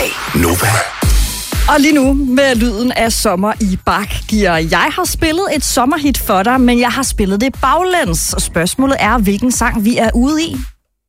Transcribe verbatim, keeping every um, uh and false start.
tre Nova. Og lige nu med lyden af Sommer i bakgear. Jeg har spillet et sommerhit for dig, men jeg har spillet det baglæns. Spørgsmålet er, hvilken sang vi er ude i.